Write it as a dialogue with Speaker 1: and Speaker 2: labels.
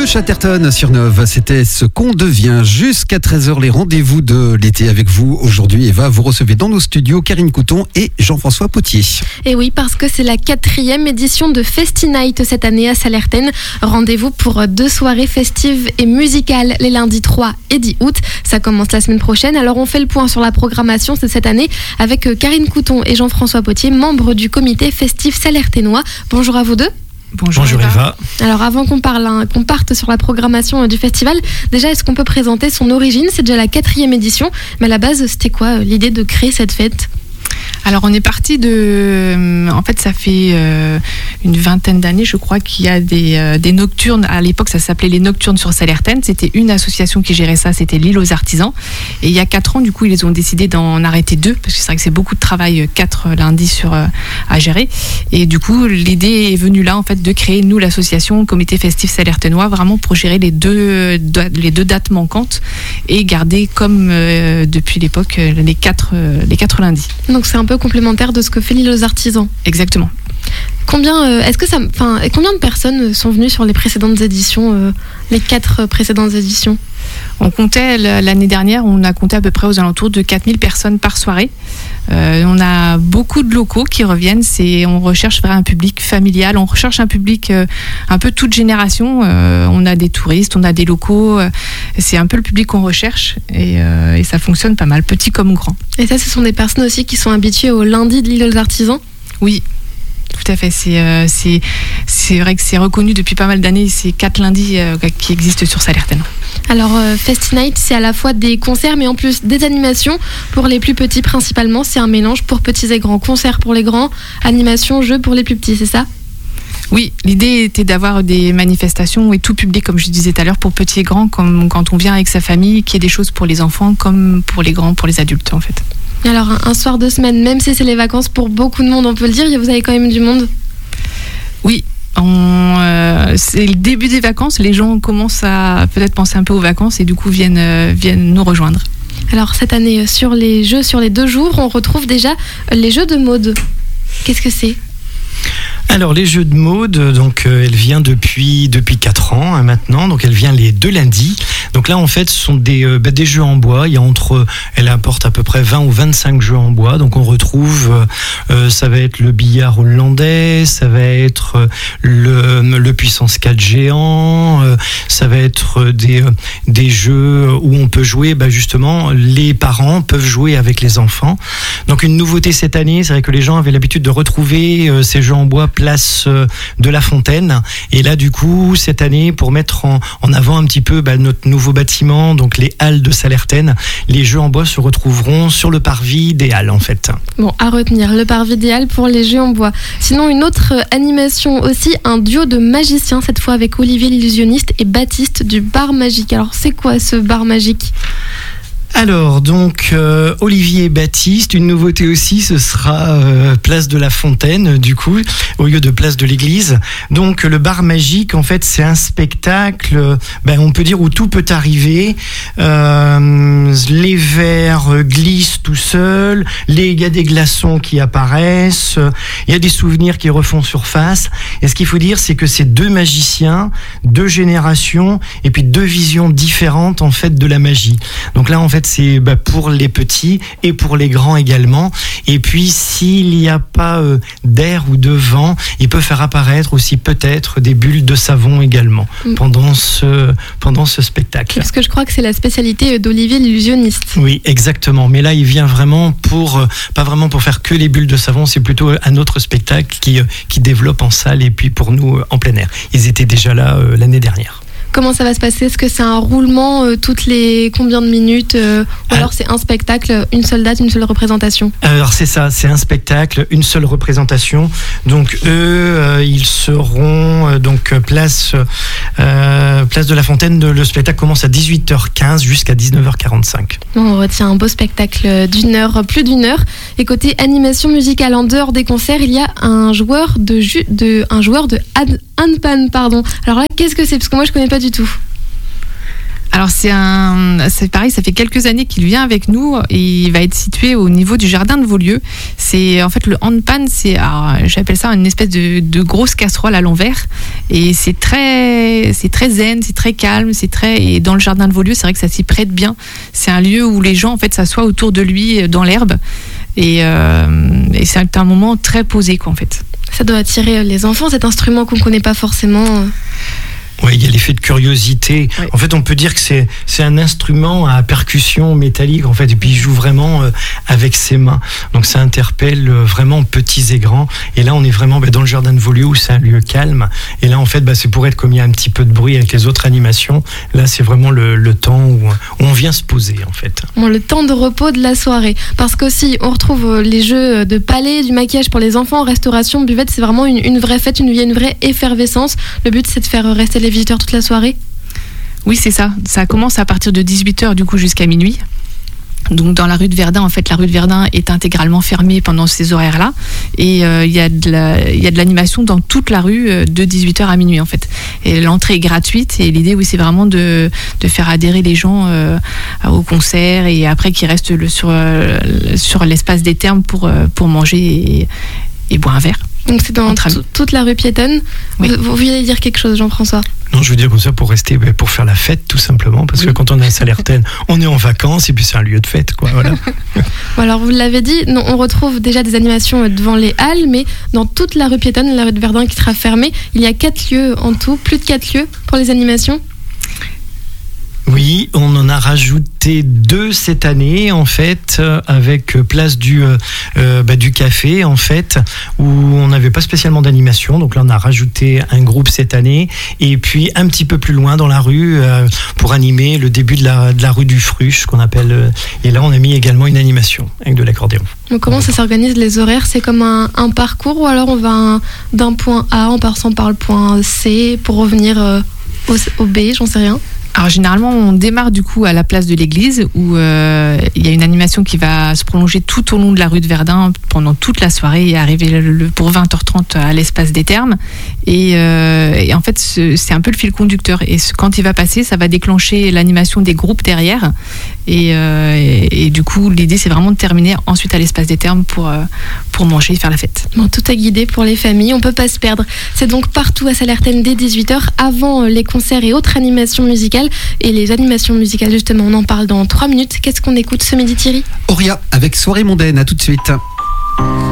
Speaker 1: Chatterton sur Nove, c'était ce qu'on devient jusqu'à 13h, les rendez-vous de l'été avec vous. Aujourd'hui, Eva, vous recevez dans nos studios Karine Couton et Jean-François Potier.
Speaker 2: Et oui, parce que c'est la 4e édition de Festi Night cette année à Sallertaine. Rendez-vous pour 2 soirées festives et musicales les lundis 3 et 10 août. Ça commence la semaine prochaine. Alors on fait le point sur la programmation de cette année avec Karine Couton et Jean-François Potier, membres du comité festif sallertainois. Bonjour à vous deux.
Speaker 3: Bonjour Eva.
Speaker 2: Alors avant qu'on parte sur la programmation du festival, déjà est-ce qu'on peut présenter son origine ? C'est déjà la 4e édition, mais à la base c'était quoi l'idée de créer cette fête ?
Speaker 3: Alors on est parti en fait ça fait une vingtaine d'années je crois qu'il y a des nocturnes. À l'époque ça s'appelait les Nocturnes sur Sallertaine. C'était une association qui gérait ça, c'était l'île aux artisans. Et il y a 4 ans du coup ils ont décidé d'en arrêter 2 parce que c'est vrai que c'est beaucoup de travail, 4 lundis à gérer. Et du coup l'idée est venue là en fait de créer nous l'association Comité Festif Sallertainois vraiment pour gérer les deux dates manquantes et garder comme depuis l'époque les 4 lundis.
Speaker 2: Donc c'est un peu complémentaire de ce que fait l'île aux artisans.
Speaker 3: Exactement.
Speaker 2: Combien de personnes sont venues sur les précédentes éditions, les 4 précédentes éditions ?
Speaker 3: On comptait l'année dernière, on a compté à peu près aux alentours de 4000 personnes par soirée. On a beaucoup de locaux qui reviennent. On recherche un public familial, on recherche un public un peu toute génération. On a des touristes, on a des locaux. C'est un peu le public qu'on recherche et ça fonctionne pas mal, petit comme grand.
Speaker 2: Et ça, ce sont des personnes aussi qui sont habituées au lundi de l'île aux artisans ?
Speaker 3: Oui. Tout à fait, c'est vrai que c'est reconnu depuis pas mal d'années, ces 4 lundis qui existent sur Sallertaine.
Speaker 2: Alors Festi Night, c'est à la fois des concerts mais en plus des animations pour les plus petits principalement, c'est un mélange pour petits et grands, concerts pour les grands, animations, jeux pour les plus petits, c'est ça ?
Speaker 3: Oui, l'idée était d'avoir des manifestations et tout public, comme je disais tout à l'heure, pour petits et grands, comme quand on vient avec sa famille, qu'il y ait des choses pour les enfants comme pour les grands, pour les adultes en fait.
Speaker 2: Alors un soir de semaine, même si c'est les vacances pour beaucoup de monde, on peut le dire, vous avez quand même du monde ?
Speaker 3: Oui, c'est le début des vacances, les gens commencent à peut-être penser un peu aux vacances et du coup viennent nous rejoindre.
Speaker 2: Alors cette année, sur les 2 jours, on retrouve déjà les jeux de mode. Qu'est-ce que c'est ?
Speaker 4: Alors les jeux de mode, donc elle vient depuis 4 ans maintenant, donc elle vient les 2 lundis. Donc là en fait ce sont des jeux en bois. Il y a elle apporte à peu près 20 ou 25 jeux en bois. Donc on retrouve, ça va être le billard hollandais, ça va être le puissance 4 géant, ça va être des jeux où on peut jouer, justement les parents peuvent jouer avec les enfants. Donc une nouveauté cette année, c'est vrai que les gens avaient l'habitude de retrouver ces jeux en bois place de la Fontaine, et là du coup cette année pour mettre en avant un petit peu notre nouveau bâtiment, donc les Halles de Sallertaine, les jeux en bois se retrouveront sur le parvis des Halles en fait.
Speaker 2: Bon, à retenir, le parvis des Halles pour les jeux en bois. Sinon une autre animation aussi, un duo de magiciens, cette fois avec Olivier l'illusionniste et Baptiste du bar magique. Alors c'est quoi ce bar magique ?
Speaker 4: Alors donc Olivier et Baptiste, une nouveauté aussi, ce sera place de la Fontaine du coup au lieu de place de l'église. Donc le bar magique en fait c'est un spectacle, on peut dire où tout peut arriver. Les verres glissent tout seuls, il y a des glaçons qui apparaissent, il y a des souvenirs qui refont surface. Et ce qu'il faut dire c'est que c'est 2 magiciens, 2 générations et puis 2 visions différentes en fait de la magie. Donc là en fait c'est pour les petits et pour les grands également. Et puis s'il n'y a pas d'air ou de vent, il peut faire apparaître aussi peut-être des bulles de savon également pendant ce spectacle.
Speaker 2: Parce que je crois que c'est la spécialité d'Olivier l'illusionniste.
Speaker 4: Oui, exactement. Mais là, il vient vraiment pas vraiment pour faire que les bulles de savon, c'est plutôt un autre spectacle qui développe en salle et puis pour nous en plein air. Ils étaient déjà là l'année dernière.
Speaker 2: Comment ça va se passer ? Est-ce que c'est un roulement toutes les combien de minutes ou alors c'est un spectacle, une seule date, une seule représentation ?
Speaker 4: Alors c'est ça, c'est un spectacle, une seule représentation. Donc eux, ils seront place de la Fontaine. Le spectacle commence à 18h15 jusqu'à 19h45.
Speaker 2: On retient un beau spectacle plus d'une heure. Et côté animation musicale, en dehors des concerts, il y a un joueur de handpan, pardon. Alors là, qu'est-ce que c'est ? Parce que moi, je connais pas du tout.
Speaker 3: Alors c'est pareil, ça fait quelques années qu'il vient avec nous et il va être situé au niveau du jardin de Vaulieu. C'est en fait le handpan, j'appelle ça une espèce de grosse casserole à l'envers et c'est très zen, c'est très calme, et dans le jardin de Vaulieu, c'est vrai que ça s'y prête bien. C'est un lieu où les gens en fait s'assoient autour de lui dans l'herbe et c'est un moment très posé quoi en fait.
Speaker 2: Ça doit attirer les enfants, cet instrument qu'on connaît pas forcément.
Speaker 4: Oui, il y a l'effet de curiosité. Ouais. En fait, on peut dire que c'est un instrument à percussion métallique, en fait, et puis il joue vraiment avec ses mains. Donc ça interpelle vraiment petits et grands. Et là, on est vraiment dans le jardin de Vaulieu, où c'est un lieu calme. Et là, en fait, c'est pour être comme il y a un petit peu de bruit avec les autres animations. Là, c'est vraiment le temps où on vient se poser, en fait.
Speaker 2: Bon, le temps de repos de la soirée. Parce qu'aussi, on retrouve les jeux de palais, du maquillage pour les enfants, restauration, buvette. C'est vraiment une vraie fête, une vraie effervescence. Le but, c'est de faire rester les visiteurs toute la soirée.
Speaker 3: Oui, c'est ça. Ça commence à partir de 18h du coup jusqu'à minuit. Donc dans la rue de Verdun, en fait, la rue de Verdun est intégralement fermée pendant ces horaires-là. Et il y a de l'animation dans toute la rue de 18h à minuit, en fait. Et l'entrée est gratuite. Et l'idée, oui, c'est vraiment de faire adhérer les gens au concert et après qu'ils restent sur l'espace des thermes pour manger et boire un verre.
Speaker 2: Donc c'est dans toute la rue piétonne. Oui. Vous vouliez dire quelque chose, Jean-François ?
Speaker 4: Non, je veux dire comme ça pour rester, pour faire la fête tout simplement, parce que quand on est à Salertaine, on est en vacances et puis c'est un lieu de fête, quoi. Voilà.
Speaker 2: Bon, alors vous l'avez dit, on retrouve déjà des animations devant les halles, mais dans toute la rue piétonne, la rue de Verdun qui sera fermée, il y a 4 lieux en tout, plus de 4 lieux pour les animations.
Speaker 4: Oui, on en a rajouté 2 cette année en fait, avec place du café en fait, où on n'avait pas spécialement d'animation. Donc là, on a rajouté un groupe cette année, et puis un petit peu plus loin dans la rue pour animer le début de la rue du Fruche, qu'on appelle. Et là, on a mis également une animation avec de l'accordéon.
Speaker 2: Donc comment ça s'organise les horaires ? C'est comme un parcours, ou alors on va d'un point A en passant par le point C pour revenir au B, j'en sais rien.
Speaker 3: Alors généralement, on démarre du coup à la place de l'église où il y a une animation qui va se prolonger tout au long de la rue de Verdun pendant toute la soirée et arriver pour 20h30 à l'espace des Thermes. Et en fait, c'est un peu le fil conducteur. Et quand il va passer, ça va déclencher l'animation des groupes derrière. Et du coup, l'idée, c'est vraiment de terminer ensuite à l'espace des Thermes pour manger et faire la fête.
Speaker 2: Bon, tout est guidé pour les familles, on peut pas se perdre. C'est donc partout à Salertaine dès 18h, avant les concerts et autres animations musicales. Et les animations musicales, justement, on en parle dans 3 minutes. Qu'est-ce qu'on écoute ce midi, Thierry ?
Speaker 1: Auria avec Soirée mondaine, à tout de suite.